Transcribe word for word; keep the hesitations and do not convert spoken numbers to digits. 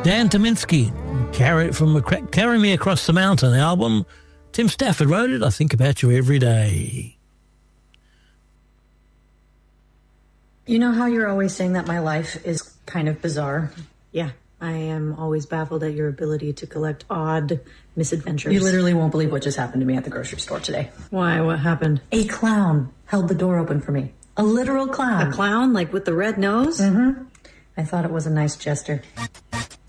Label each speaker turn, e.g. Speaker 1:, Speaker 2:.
Speaker 1: Dan Tominski, Carry, from Carry Me Across the Mountain album. Tim Stafford wrote it. I think about you every day.
Speaker 2: You know how you're always saying that my life is kind of bizarre? Yeah, I am always baffled at your ability to collect odd misadventures.
Speaker 3: You literally won't believe what just happened to me at the grocery store today.
Speaker 2: Why? What happened?
Speaker 3: A clown held the door open for me. A literal clown.
Speaker 2: A clown? Like with the red nose?
Speaker 3: Mm-hmm. I thought it was a nice gesture.